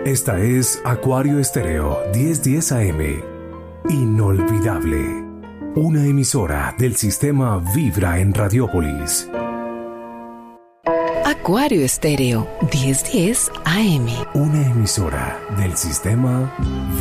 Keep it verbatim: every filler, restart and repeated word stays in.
Esta es Acuario Estéreo diez diez A M. Inolvidable. Una emisora del sistema Vibra en Radiópolis. Acuario Estéreo diez diez A M. Una emisora del sistema